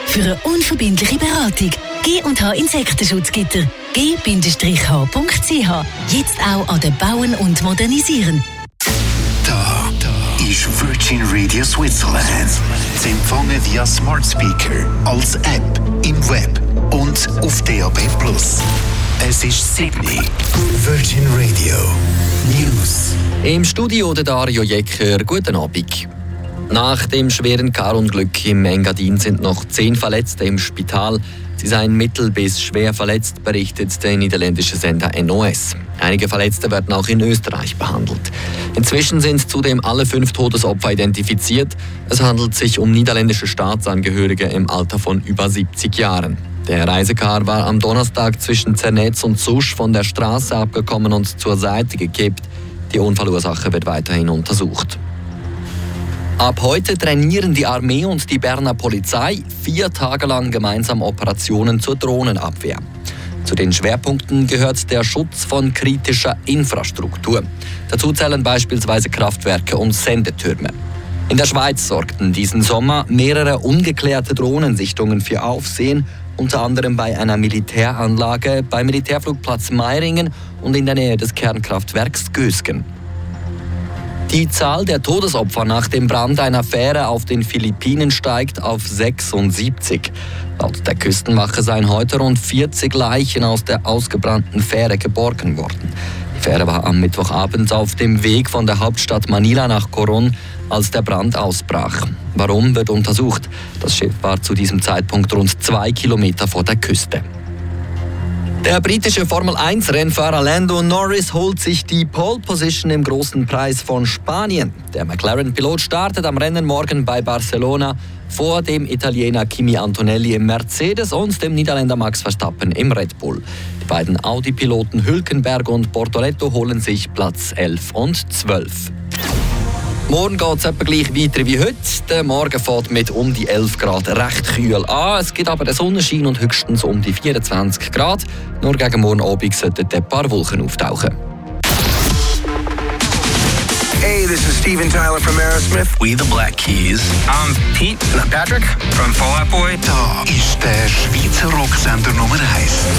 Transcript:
für eine unverbindliche Beratung. G&H Insektenschutzgitter. g-h.ch. Jetzt auch an den Bauen und Modernisieren. Da ist Virgin Radio Switzerland. Zu empfangen via Smart Speaker, als App, im Web und auf DAB+. Es ist 7. Virgin Radio News. Im Studio der Dario Jecker. Guten Abend. Nach dem schweren Karunglück im Engadin sind noch 10 Verletzte im Spital. Sie seien mittel- bis schwer verletzt, berichtet der niederländische Sender NOS. Einige Verletzte werden auch in Österreich behandelt. Inzwischen sind zudem alle 5 Todesopfer identifiziert. Es handelt sich um niederländische Staatsangehörige im Alter von über 70 Jahren. Der Reisekar war am Donnerstag zwischen Zernetz und Susch von der Straße abgekommen und zur Seite gekippt. Die Unfallursache wird weiterhin untersucht. Ab heute trainieren die Armee und die Berner Polizei 4 Tage lang gemeinsam Operationen zur Drohnenabwehr. Zu den Schwerpunkten gehört der Schutz von kritischer Infrastruktur. Dazu zählen beispielsweise Kraftwerke und Sendetürme. In der Schweiz sorgten diesen Sommer mehrere ungeklärte Drohnensichtungen für Aufsehen, unter anderem bei einer Militäranlage, beim Militärflugplatz Meiringen und in der Nähe des Kernkraftwerks Gösgen. Die Zahl der Todesopfer nach dem Brand einer Fähre auf den Philippinen steigt auf 76. Laut der Küstenwache seien heute rund 40 Leichen aus der ausgebrannten Fähre geborgen worden. Die Fähre war am Mittwochabend auf dem Weg von der Hauptstadt Manila nach Coron, als der Brand ausbrach. Warum, wird untersucht. Das Schiff war zu diesem Zeitpunkt rund 2 Kilometer vor der Küste. Der britische Formel-1-Rennfahrer Lando Norris holt sich die Pole Position im großen Preis von Spanien. Der McLaren-Pilot startet am Rennen morgen bei Barcelona vor dem Italiener Kimi Antonelli im Mercedes und dem Niederländer Max Verstappen im Red Bull. Die beiden Audi-Piloten Hülkenberg und Bortoleto holen sich Platz 11 und 12. Morgen geht es etwa gleich weiter wie heute. Der Morgen fährt mit um die 11 Grad recht kühl an. Es gibt aber den Sonnenschein und höchstens um die 24 Grad. Nur gegen morgen Abend sollten ein paar Wolken auftauchen. Hey, this is Steven Tyler from Aerosmith. We the Black Keys. I'm Pete. And I'm Patrick from Fall Out Boy. Da ist der Schweizer Rocksender Nummer 1.